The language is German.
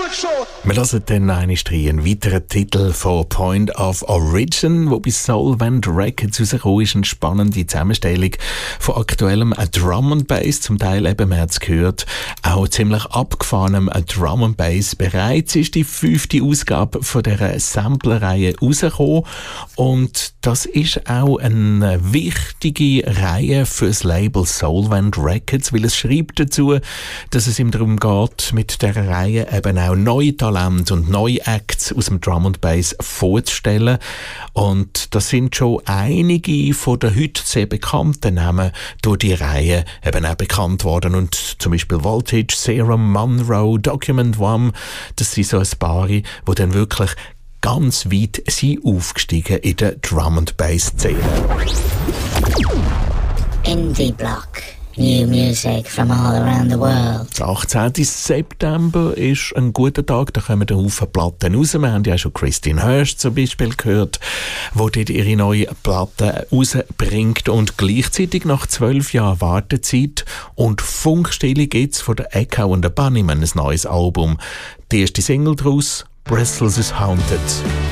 Wir hören dann einen weiteren Titel von Point of Origin, wo bei Solvent Records rausgekommen ist. Eine spannende Zusammenstellung von aktuellem Drum and Bass, zum Teil eben, man hat es gehört, auch ziemlich abgefahrenem Drum and Bass. Bereits ist die 5. Ausgabe von dieser Sampler-Reihe rausgekommen und das ist auch eine wichtige Reihe für das Label Solvent Records, weil es schreibt dazu, dass es ihm darum geht, mit dieser Reihe eben auch neue Talente und neue Acts aus dem Drum and Bass vorzustellen. Und das sind schon einige von den heute sehr bekannten Namen durch die Reihe eben auch bekannt worden. Und zum Beispiel Voltage, Serum, Monroe, Document One, das sind so ein paar, die dann wirklich ganz weit sind aufgestiegen in der Drum and Bass Szene. Indie Block. New music from all around the world. Der 18. September ist ein guter Tag, da kommen ein Haufen Platten raus. Wir haben ja schon Christine Hurst zum Beispiel gehört, die dort ihre neue Platte rausbringt. Und gleichzeitig nach 12 Jahren Wartezeit und Funkstille gibt es von der Echo und der Bunnymen ein neues Album. Die erste Single daraus, Brussels is Haunted.